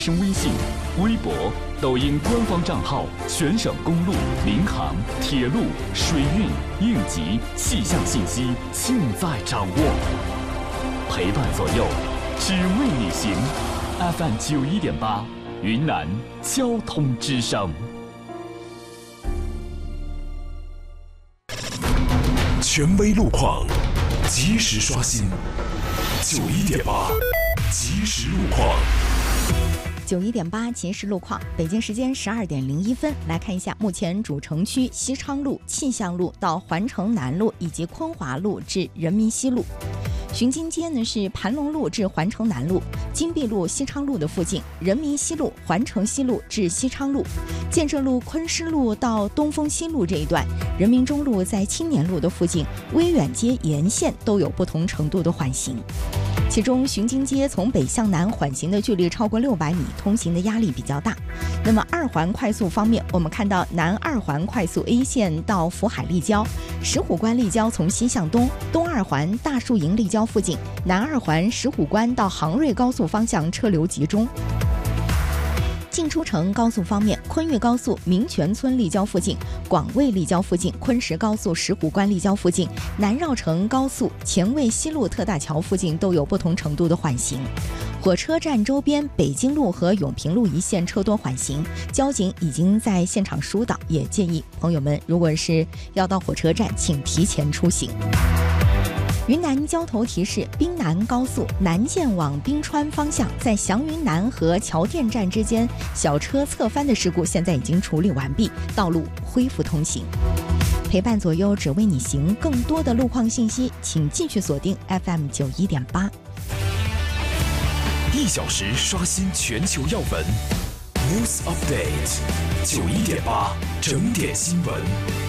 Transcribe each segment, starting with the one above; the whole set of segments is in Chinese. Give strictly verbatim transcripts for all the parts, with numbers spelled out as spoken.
微信、微博、抖音官方账号，全省公路、民航、铁路、水运、应急、气象信息尽在掌握，陪伴左右，只为你行。F M 九一点八，云南交通之声。 权威路况，及时刷新。九一点八，及时路况。 九一点八即时路况，北京时间十二点零一分，来看一下目前主城区西昌路、庆祥路到环城南路以及昆华路至人民西路。巡经街呢是盘龙路至环城南路、金碧路西昌路的附近，人民西路、环城西路至西昌路，建设路昆师路到东风西路这一段，人民中路在青年路的附近，威远街沿线都有不同程度的缓行。其中巡经街从北向南缓行的距离超过六百米，通行的压力比较大。那么二环快速方面，我们看到南二环快速 A 线到福海立交、石虎关立交从西向东，东二环大树营立交附近，南二环石虎关到杭瑞高速方向车流集中。进出城高速方面，昆越高速民权村立交附近、广卫立交附近，昆石高速石虎关立交附近，南绕城高速前卫西路特大桥附近都有不同程度的缓行。火车站周边北京路和永平路一线车多缓行，交警已经在现场疏导，也建议朋友们如果是要到火车站，请提前出行。云南交头提示：滨南高速南建往宾川方向，在祥云南和桥店站之间小车侧翻的事故现在已经处理完毕，道路恢复通行。陪伴左右，只为你行。更多的路况信息，请继续锁定 F M 九一点八。 一小时刷新全球要闻 ，News Update， 九一点八整点新闻。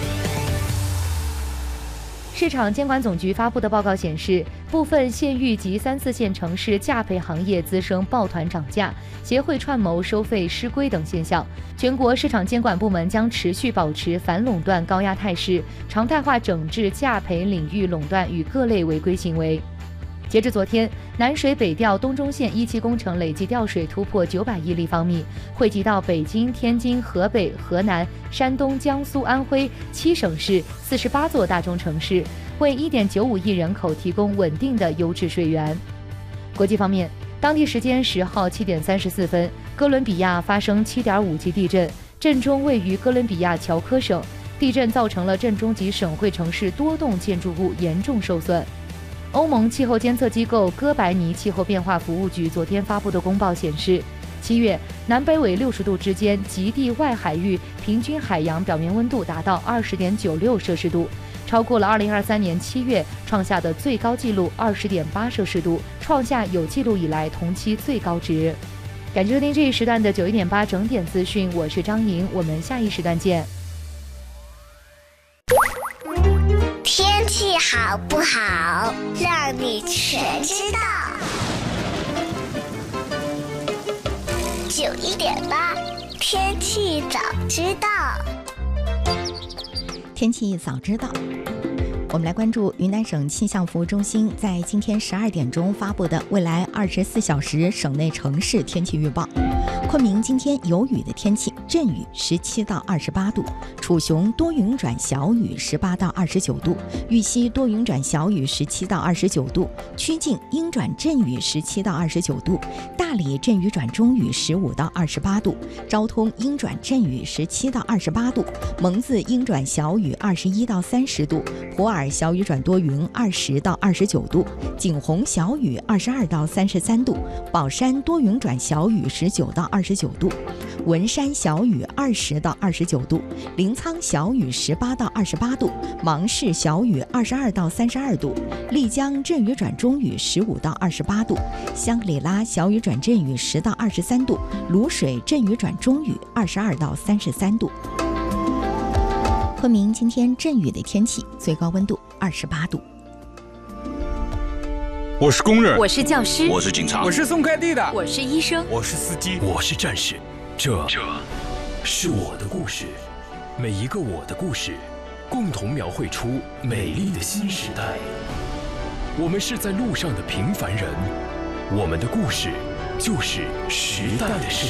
市场监管总局发布的报告显示，部分县域及三四线城市价培行业滋生抱团涨价、协会串谋收费失规等现象。全国市场监管部门将持续保持反垄断高压态势，常态化整治价培领域垄断与各类违规行为。截至昨天，南水北调东中线一期工程累计调水突破九百亿立方米，惠及到北京、天津、河北、河南、山东、江苏、安徽七省市四十八座大中城市，为一点九五亿人口提供稳定的优质水源。国际方面，当地时间十号七点三十四分，哥伦比亚发生七点五级地震，震中位于哥伦比亚乔科省，地震造成了震中及省会城市多栋建筑物严重受损。欧盟气候监测机构哥白尼气候变化服务局昨天发布的公报显示，七月南北纬六十度之间极地外海域平均海洋表面温度达到二十点九六摄氏度，超过了二零二三年七月创下的最高纪录二十点八摄氏度，创下有记录以来同期最高值。感谢收听这一时段的九一点八整点资讯，我是张莹，我们下一时段见。 天气好不好，让你全知道。九一点八，天气早知道。 天气早知道。我们来关注云南省气象服务中心在今天十二点钟发布的未来二十四小时省内城市天气预报。昆明今天有雨的天气，阵雨十七到二十八度；楚雄多云转小雨十八到二十九度；玉溪多云转小雨十七到二十九度；曲靖阴转阵雨十七到二十九度；大理阵雨转中雨十五到二十八度；昭通阴转阵雨十七到二十八度；蒙自阴转小雨二十一到三十度；普洱小雨转多云二十到二十九度；景洪小雨二十二到三十三度；宝山多云转小雨十九到二十九度；文山小雨二十到二十九度；临沧小雨十八到二十八度；芒市小雨二十二到三十二度；丽江阵雨转中雨十五到二十八度；香格里拉小雨转阵雨十到二十三度；卤水阵雨转中雨二十二到三十三度。昆明今天阵雨的天气，最高温度二十八度。 我是工人， 我是教师， 我是警察， 我是送快递的， 我是医生， 我是司机， 我是战士。这这是我的故事，每一个我的故事，共同描绘出美丽的新时代。我们是在路上的平凡人，我们的故事就是时代的声